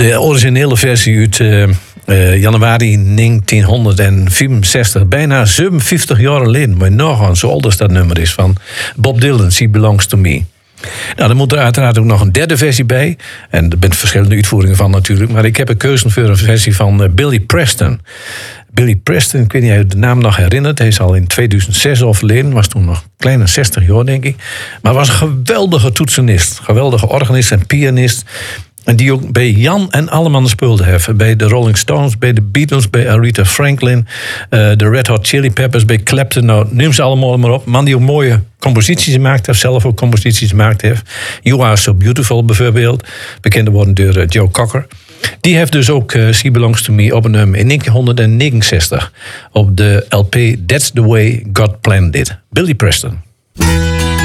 De originele versie uit januari 1965. Bijna 57 jaar geleden. Maar nog aan zo oud als dat nummer is. Van Bob Dylan, She Belongs to Me. Nou, dan moet er uiteraard ook nog een derde versie bij. En er zijn verschillende uitvoeringen van natuurlijk. Maar ik heb een keuze voor een versie van Billy Preston. Billy Preston, ik weet niet of je de naam nog herinnert. Hij is al in 2006 overleden. Was toen nog kleine 60 jaar, denk ik. Maar was een geweldige toetsenist. Geweldige organist en pianist. En die ook bij Jan en Alleman speelde heeft. Bij de Rolling Stones, bij de Beatles, bij Aretha Franklin. De Red Hot Chili Peppers, bij Clapton. Nou, noem ze allemaal maar op. Man die ook mooie composities gemaakt heeft. Zelf ook composities gemaakt heeft. You Are So Beautiful bijvoorbeeld. Bekend worden door Joe Cocker. Die heeft dus ook She Belongs to Me opgenomen in 1969. Op de LP That's the Way God Planned It. Billy Preston.